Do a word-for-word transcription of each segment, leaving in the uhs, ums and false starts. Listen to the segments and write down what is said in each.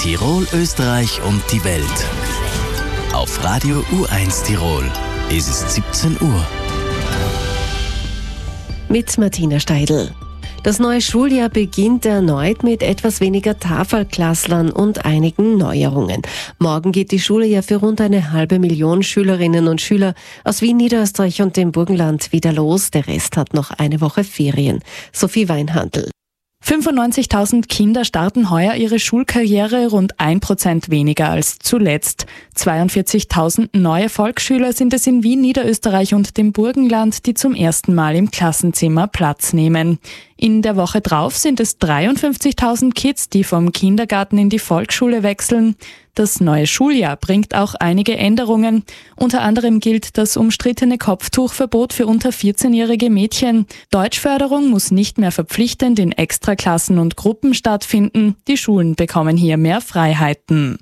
Tirol, Österreich und die Welt. Auf Radio U eins Tirol ist es siebzehn Uhr. Mit Martina Steidl. Das neue Schuljahr beginnt erneut mit etwas weniger Tafelklasslern und einigen Neuerungen. Morgen geht die Schule ja für rund eine halbe Million Schülerinnen und Schüler aus Wien, Niederösterreich und dem Burgenland wieder los. Der Rest hat noch eine Woche Ferien. Sophie Weinhandl. fünfundneunzigtausend Kinder starten heuer ihre Schulkarriere, rund ein Prozent weniger als zuletzt. zweiundvierzigtausend neue Volksschüler sind es in Wien, Niederösterreich und dem Burgenland, die zum ersten Mal im Klassenzimmer Platz nehmen. In der Woche drauf sind es dreiundfünfzigtausend Kids, die vom Kindergarten in die Volksschule wechseln. Das neue Schuljahr bringt auch einige Änderungen. Unter anderem gilt das umstrittene Kopftuchverbot für unter vierzehnjährige Mädchen. Deutschförderung muss nicht mehr verpflichtend in Extraklassen und Gruppen stattfinden. Die Schulen bekommen hier mehr Freiheiten.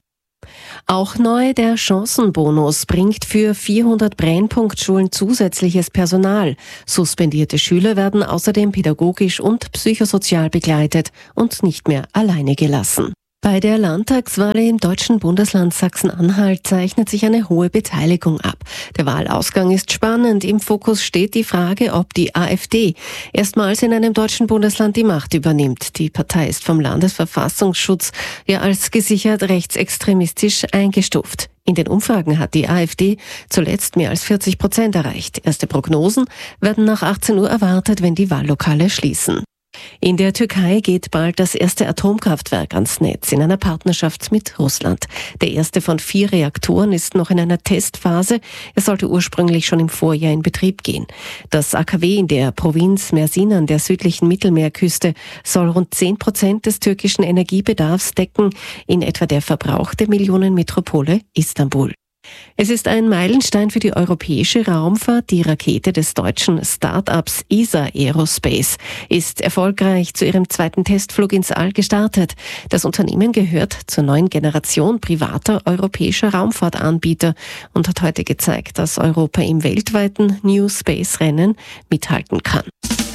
Auch neu, der Chancenbonus bringt für vierhundert Brennpunktschulen zusätzliches Personal. Suspendierte Schüler werden außerdem pädagogisch und psychosozial begleitet und nicht mehr alleine gelassen. Bei der Landtagswahl im deutschen Bundesland Sachsen-Anhalt zeichnet sich eine hohe Beteiligung ab. Der Wahlausgang ist spannend. Im Fokus steht die Frage, ob die AfD erstmals in einem deutschen Bundesland die Macht übernimmt. Die Partei ist vom Landesverfassungsschutz ja als gesichert rechtsextremistisch eingestuft. In den Umfragen hat die AfD zuletzt mehr als vierzig Prozent erreicht. Erste Prognosen werden nach achtzehn Uhr erwartet, wenn die Wahllokale schließen. In der Türkei geht bald das erste Atomkraftwerk ans Netz in einer Partnerschaft mit Russland. Der erste von vier Reaktoren ist noch in einer Testphase. Er sollte ursprünglich schon im Vorjahr in Betrieb gehen. Das A K W in der Provinz Mersin an der südlichen Mittelmeerküste soll rund zehn Prozent des türkischen Energiebedarfs decken, in etwa der Verbrauch der Millionenmetropole Istanbul. Es ist ein Meilenstein für die europäische Raumfahrt. Die Rakete des deutschen Start-ups E S A Aerospace ist erfolgreich zu ihrem zweiten Testflug ins All gestartet. Das Unternehmen gehört zur neuen Generation privater europäischer Raumfahrtanbieter und hat heute gezeigt, dass Europa im weltweiten New Space Rennen mithalten kann.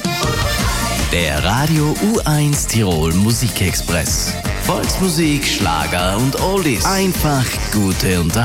Der Radio U eins Tirol Musikexpress. Volksmusik, Schlager und Oldies. Einfach gute Unterhaltung.